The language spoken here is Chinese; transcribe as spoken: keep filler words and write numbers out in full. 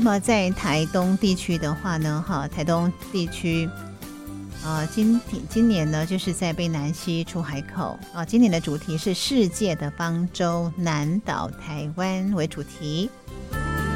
么在台东地区的话呢，哈，台东地区呃，今今年呢，就是在卑南溪出海口啊，今年的主题是世界的方舟，南岛台湾为主题。